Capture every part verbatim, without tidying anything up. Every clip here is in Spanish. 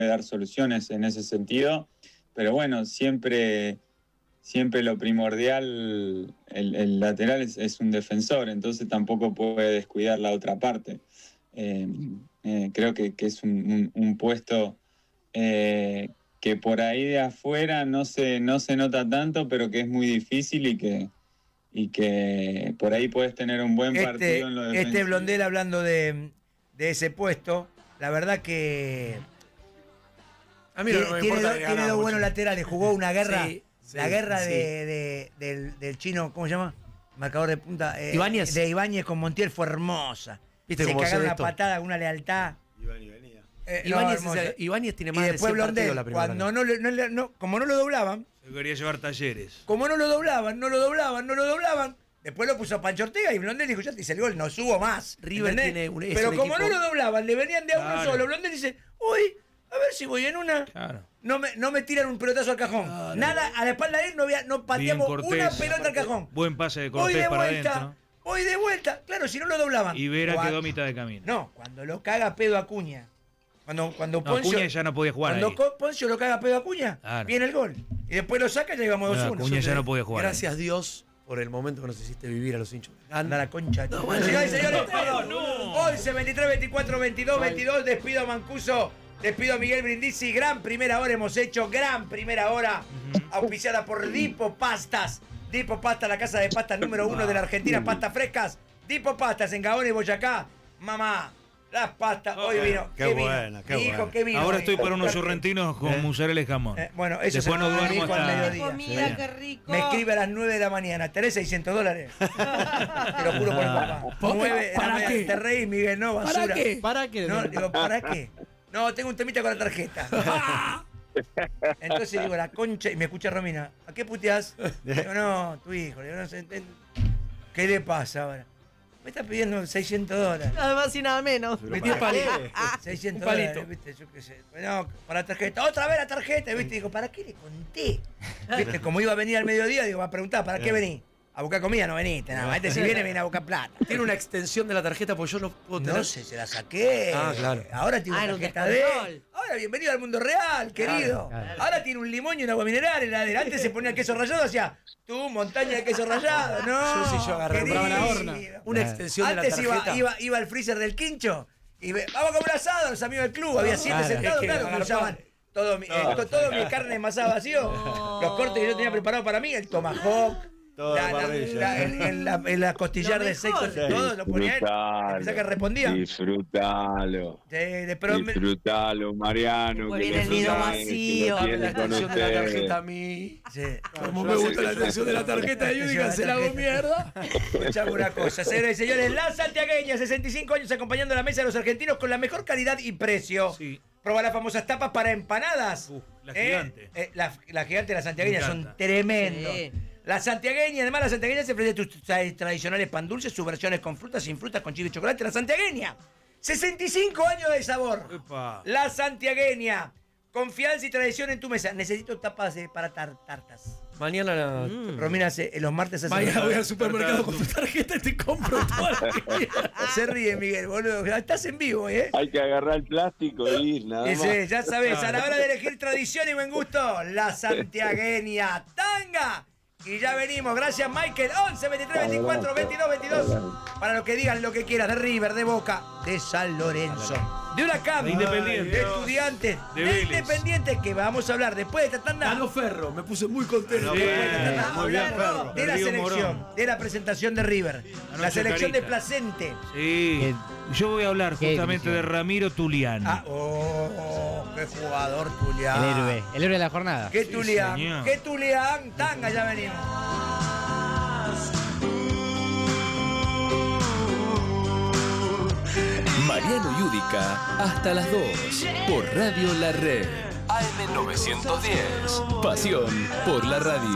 dar soluciones en ese sentido, pero bueno, siempre, siempre lo primordial, el, el lateral es, es un defensor, entonces tampoco puede descuidar la otra parte. Eh, eh, creo que, que es un, un, un puesto eh, que por ahí de afuera no se, no se nota tanto, pero que es muy difícil y que, y que por ahí puedes tener un buen este, partido en lo defensivo. Este Blondel hablando de, de ese puesto, la verdad que a mí tiene, no me tiene, importa do, tiene dos buenos laterales, jugó una guerra, sí, sí, la guerra sí. de, de, del, del chino, ¿cómo se llama? Marcador de punta. Eh, Ibáñez. De Ibáñez con Montiel fue hermosa. ¿Viste se cómo cagaron se una esto? patada, una lealtad. Ibáñez venía. Eh, Ibáñez, no, es, Ibáñez tiene más y de después cien partidos Blondel, la primera. cuando no, no, no, no, como no lo doblaban, Se quería llevar Talleres. como no lo doblaban, no lo doblaban, no lo doblaban, después lo puso Pancho Ortega y Blondel dijo, ya te hice el gol, no subo más. River ¿entendés? tiene un, es Pero un como equipo... no lo doblaban, le venían de a uno Claro. solo, Blondel dice, uy, a ver si voy en una. Claro. No me, no me tiran un pelotazo al cajón. Claro. Nada, a la espalda de él no, había, no pateamos Bien Cortés. una pelota al cajón. Buen pase de Voy Cortés de para vuelta, adentro. voy de vuelta. Claro, si no lo doblaban. Y Vera Cuando- quedó a mitad de camino. No, cuando lo caga pedo Acuña. Cuando, cuando No, Poncio, Acuña ya no podía jugar Cuando ahí. Co- Poncio lo caga pedo a Acuña, Claro. viene el gol. Y después lo saca y ya íbamos No, dos uno. Acuña ya no podía jugar. Gracias Dios por el momento que nos hiciste vivir a los hinchas. Anda la concha. No, No, bueno. señores y señores, No, no. once, veintitrés, veinticuatro, veintidós, veintidós. Despido a Mancuso, despido a Miguel Brindisi. Gran primera hora hemos hecho, gran primera hora. Auspiciada por Dipo Pastas. Dipo Pastas, la casa de pastas número uno de la Argentina. Pastas frescas. Dipo Pastas en Gabón y Boyacá. Mamá, las pastas. Hoy vino. Qué ¿qué vino? buena, qué Mi hijo, buena. ¿qué vino? Ahora hoy? estoy para unos sorrentinos con mozzarella y jamón. Eh, bueno, eso Después se no me duermo dijo al hasta... mediodía. Comida, Sí. qué rico. Me escribe a las nueve de la mañana. ¿Tenés seiscientos dólares? Te lo juro por el papá. ¿Para nueve de la qué? mañana. Te reís, Miguel, no, basura. ¿Para qué? ¿Para qué? No, digo, ¿para qué? No, tengo un temita con la tarjeta. Entonces digo, la concha, y me escucha Romina, ¿a qué puteás? Digo, no, tu hijo, le digo, no sé, enten- ¿qué le pasa ahora? Me está pidiendo seiscientos dólares. Nada más y nada menos. ¿Viste? diez palitos. seiscientos Un palito. dólares, ¿viste? Yo qué sé. No, para la tarjeta. Otra vez la tarjeta, ¿viste? Digo, ¿para qué le conté? ¿Viste? Como iba a venir al mediodía, digo, va a preguntar, ¿para qué vení? A buscar comida no veniste, nada más. Este si viene, viene a buscar plata. Tiene una extensión de la tarjeta, pues yo no puedo tener. No sé, se la saqué. Ah, claro. Ahora tiene Ah, una era un tarjeta de. descontrol. Ahora, bienvenido al mundo real, querido. claro. Ahora tiene un limón y un agua mineral en la heladera. Antes se ponía queso rallado, hacía tú, montaña de queso rallado. No. Yo sí, yo agarré, querido. compraba la horna. Una extensión de la Antes tarjeta. iba, iba, iba al freezer del quincho y ve, vamos a comer asado, los amigos del club. Había siete Claro, sentados, es que claro, que agarró- usaban todo mi, eh, to- todo mi carne enmasada vacío. Los cortes que yo tenía preparado para mí, el tomahawk. Todo La, la, parrilla. la, el, el- la, el acostillar Lo de seco, mejor. todo lo ponía él. Pensá que respondía. Disfrutalo. De, de, pero me- Disfrutalo, Mariano. Después que viene lo el nido tiene, que vacío. lo Dame tiene la con extensión de la ustedes. tarjeta a mí. sí. Como me gusta la extensión de la tarjeta y digan, se la hago mierda. Escuchame una cosa, señoras y señores, la santiagueña, sesenta y cinco años acompañando a la mesa de los argentinos con la mejor calidad y precio. Sí. Proba las famosas tapas para empanadas. Uh, la Eh, gigante. eh, la, la gigante y la santiagueña Me son encanta. tremendos. Sí. La santiagueña, además la santiagueña se ofrece tus tra- tradicionales pan dulces, sus versiones con frutas, sin frutas, con chile y chocolate. La santiagueña, sesenta y cinco años de sabor. Epa. La santiagueña, confianza y tradición en tu mesa. Necesito tapas eh, para tar- tartas. Mañana la... Romina hace, los martes hace. Mañana voy al supermercado con tu tarjeta y te compro toda la que Se ríe, Miguel, boludo. Estás en vivo, ¿eh? Hay que agarrar el plástico y ir, nada más. Ese, ya sabes, a la hora de elegir tradición y buen gusto, la santiagueña tanga. Y ya venimos, gracias Michael, once, veintitrés, veinticuatro, veintidós, veintidós. Para lo que digan, lo que quieras, de River, de Boca, de San Lorenzo, de Huracán, De Independiente. de Estudiantes, De de, Vélez. Independiente, que vamos a hablar después de esta tanda. Ganó Ferro, me puse muy contento. Sí. Después de esta tanda, Muy bien, hablamos Ferro. de la Río selección, Morón. de la presentación de River, la Anoche selección de Carita. Placente. Sí. Yo voy a hablar Qué justamente división. de Ramiro Tulián. Ah, oh, qué jugador Tulián. El héroe, el héroe de la jornada. ¿Qué Sí, Tulián? señor. ¿Qué Tulián? Tanga, ya venimos. Mariano Yudica hasta las dos por Radio La Red. A M novecientos diez. Pasión por la radio.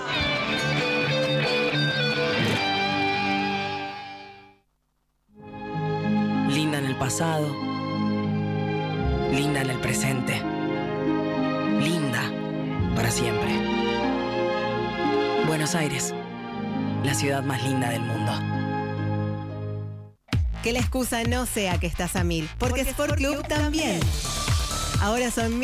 Linda en el pasado, linda en el presente, linda para siempre. Buenos Aires, la ciudad más linda del mundo. Que la excusa no sea que estás a mil, porque, Sport Club también. Ahora son